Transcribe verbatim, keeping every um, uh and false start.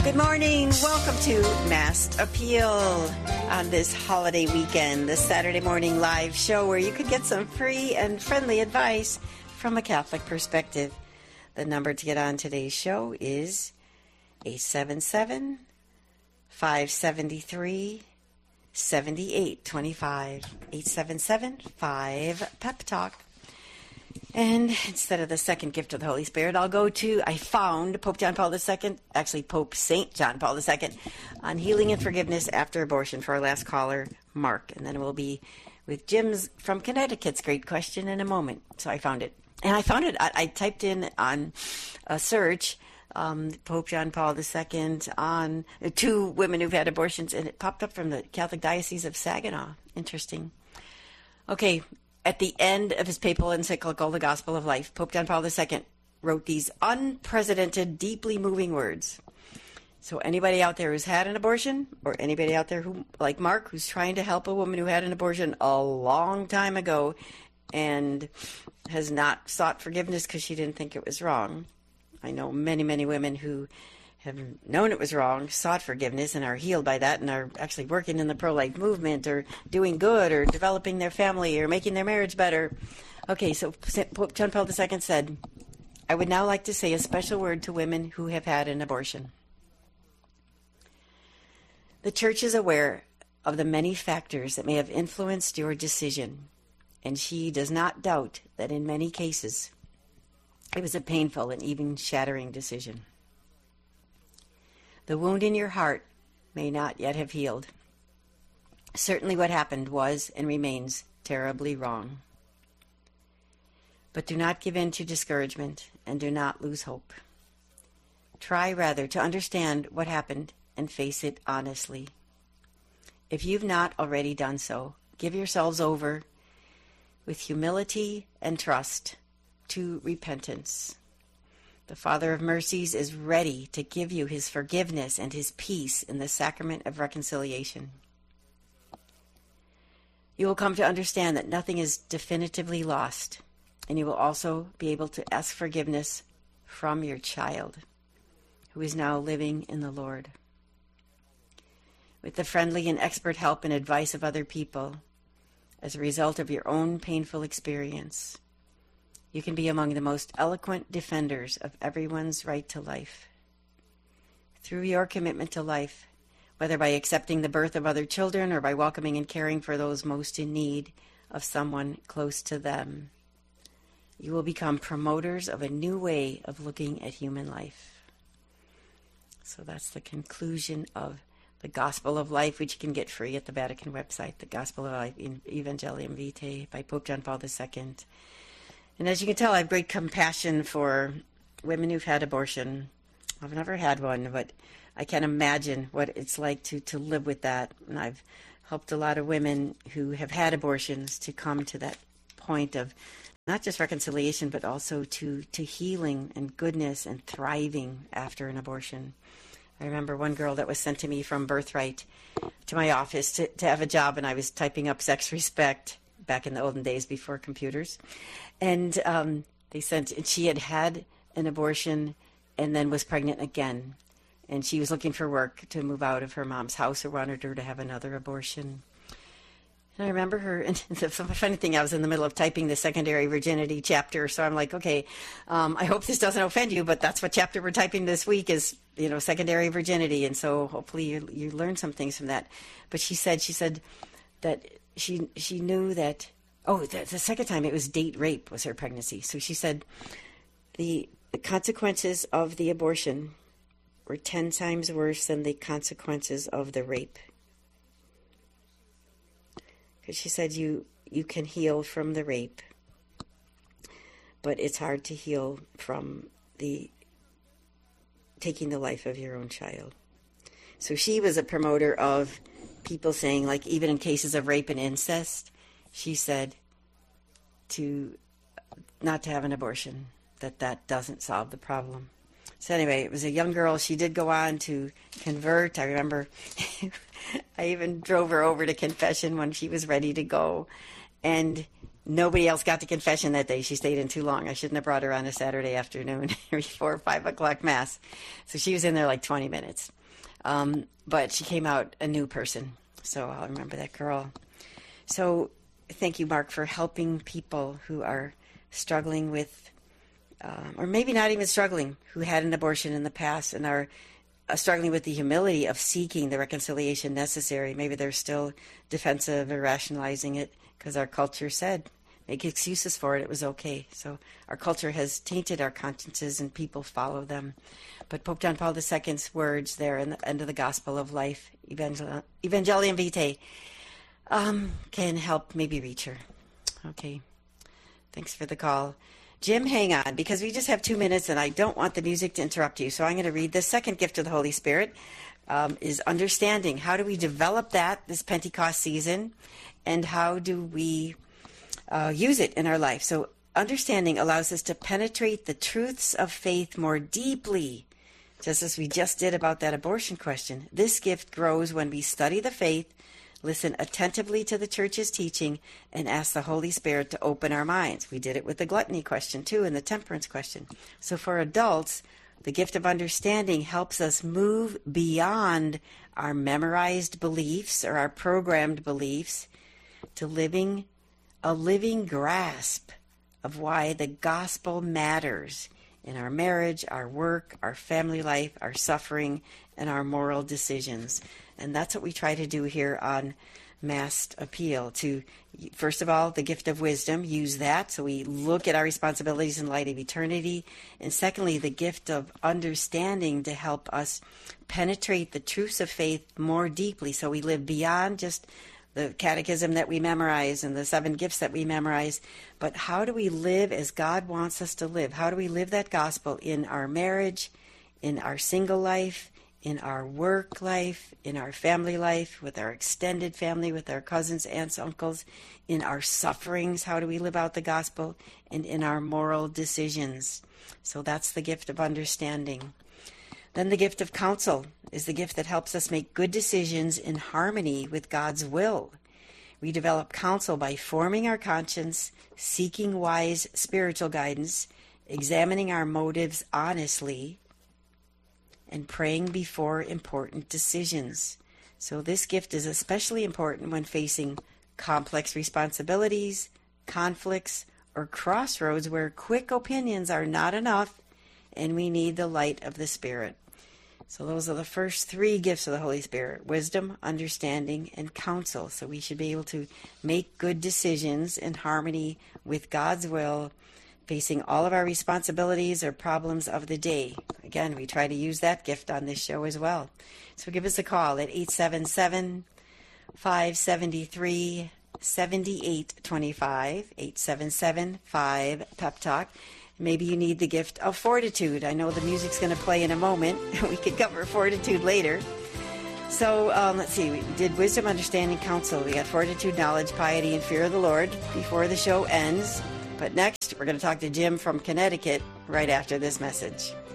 Good morning. Welcome to Mass Appeal on this holiday weekend, the Saturday morning live show where you could get some free and friendly advice from a Catholic perspective. The number to get on today's show is eight seven seven, five seven three, seven eight two five, eight seven seven, five, pep talk. And instead of the second gift of the Holy Spirit, I'll go to, I found Pope John Paul the Second, actually Pope Saint John Paul the Second, on healing and forgiveness after abortion for our last caller, Mark. And then we'll be with Jim's from Connecticut's great question in a moment. So I found it. And I found it, I, I typed in on a search, um, Pope John Paul the Second on uh, two women who've had abortions, and it popped up from the Catholic Diocese of Saginaw. Interesting. Okay. At the end of his papal encyclical, The Gospel of Life, Pope John Paul the Second wrote these unprecedented, deeply moving words. So anybody out there who's had an abortion, or anybody out there who, like Mark, who's trying to help a woman who had an abortion a long time ago and has not sought forgiveness because she didn't think it was wrong. I know many, many women who have known it was wrong, sought forgiveness, and are healed by that, and are actually working in the pro-life movement, or doing good, or developing their family, or making their marriage better. Okay, so Pope John Paul the Second said, I would now like to say a special word to women who have had an abortion. The Church is aware of the many factors that may have influenced your decision, and she does not doubt that in many cases it was a painful and even shattering decision. The wound in your heart may not yet have healed. Certainly what happened was and remains terribly wrong. But do not give in to discouragement and do not lose hope. Try rather to understand what happened and face it honestly. If you've not already done so, give yourselves over with humility and trust to repentance. The Father of Mercies is ready to give you his forgiveness and his peace in the sacrament of reconciliation. You will come to understand that nothing is definitively lost, and you will also be able to ask forgiveness from your child, who is now living in the Lord. With the friendly and expert help and advice of other people, as a result of your own painful experience, you can be among the most eloquent defenders of everyone's right to life. Through your commitment to life, whether by accepting the birth of other children or by welcoming and caring for those most in need of someone close to them, you will become promoters of a new way of looking at human life. So that's the conclusion of the Gospel of Life, which you can get free at the Vatican website, the Gospel of Life in Evangelium Vitae by Pope John Paul the Second. And as you can tell, I have great compassion for women who've had abortion. I've never had one, but I can imagine what it's like to, to live with that. And I've helped a lot of women who have had abortions to come to that point of not just reconciliation, but also to, to healing and goodness and thriving after an abortion. I remember one girl that was sent to me from Birthright to my office to, to have a job, and I was typing up Sex Respect back in the olden days before computers. And um, they sent, and she had had an abortion and then was pregnant again. And she was looking for work to move out of her mom's house or wanted her to have another abortion. And I remember her, and the funny thing, I was in the middle of typing the secondary virginity chapter, so I'm like, okay, um, I hope this doesn't offend you, but that's what chapter we're typing this week is, you know, secondary virginity, and so hopefully you you learn some things from that. But she said, she said that she she knew that, oh, the, the second time it was date rape was her pregnancy. So she said the, the consequences of the abortion were ten times worse than the consequences of the rape. Because she said you, you can heal from the rape, but it's hard to heal from the taking the life of your own child. So she was a promoter of people saying, like, even in cases of rape and incest, she said to not to have an abortion, that that doesn't solve the problem. So anyway, it was a young girl. She did go on to convert. I remember I even drove her over to confession when she was ready to go. And nobody else got to confession that day. She stayed in too long. I shouldn't have brought her on a Saturday afternoon before five o'clock Mass. So she was in there like twenty minutes. Um, but she came out a new person. So I'll remember that girl. So thank you, Mark, for helping people who are struggling with, um, or maybe not even struggling, who had an abortion in the past and are uh, struggling with the humility of seeking the reconciliation necessary. Maybe they're still defensive or rationalizing it because our culture said, make excuses for it, it was okay. So our culture has tainted our consciences and people follow them. But Pope John Paul the Second's words there in the end of the Gospel of Life, Evangel- Evangelium Vitae, um, can help maybe reach her. Okay. Thanks for the call. Jim, hang on, because we just have two minutes and I don't want the music to interrupt you. So I'm going to read the second gift of the Holy Spirit, um, is understanding. How do we develop that this Pentecost season? And how do we uh, use it in our life? So understanding allows us to penetrate the truths of faith more deeply, just as we just did about that abortion question. This gift grows when we study the faith, listen attentively to the Church's teaching, and ask the Holy Spirit to open our minds. We did it with the gluttony question, too, and the temperance question. So for adults, the gift of understanding helps us move beyond our memorized beliefs or our programmed beliefs to living a living grasp of why the gospel matters in our marriage, our work, our family life, our suffering, and our moral decisions. And that's what we try to do here on Mass Appeal, to, first of all, the gift of wisdom, use that so we look at our responsibilities in light of eternity. And secondly, the gift of understanding to help us penetrate the truths of faith more deeply so we live beyond just the catechism that we memorize and the seven gifts that we memorize, but how do we live as God wants us to live? How do we live that gospel in our marriage, in our single life, in our work life, in our family life, with our extended family, with our cousins, aunts, uncles, in our sufferings? How do we live out the gospel? And in our moral decisions. So that's the gift of understanding. Then the gift of counsel is the gift that helps us make good decisions in harmony with God's will. We develop counsel by forming our conscience, seeking wise spiritual guidance, examining our motives honestly, and praying before important decisions. So this gift is especially important when facing complex responsibilities, conflicts, or crossroads where quick opinions are not enough and we need the light of the Spirit. So those are the first three gifts of the Holy Spirit: wisdom, understanding, and counsel. So we should be able to make good decisions in harmony with God's will, facing all of our responsibilities or problems of the day. Again, we try to use that gift on this show as well. So give us a call at eight seven seven, five seven three, seven eight two five, eight seven seven, five, P E P Talk. Maybe you need the gift of fortitude. I know the music's going to play in a moment. We could cover fortitude later. So um, let's see. We did wisdom, understanding, counsel. We got fortitude, knowledge, piety, and fear of the Lord before the show ends. But next, we're going to talk to Jim from Connecticut right after this message.